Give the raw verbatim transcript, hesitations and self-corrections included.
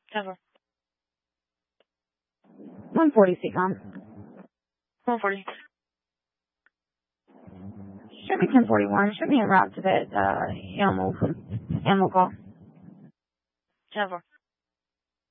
ten four. one forty, Seacom. one forty. Show me ten forty-one. Show me a route to that, uh, animal, animal call. ten four.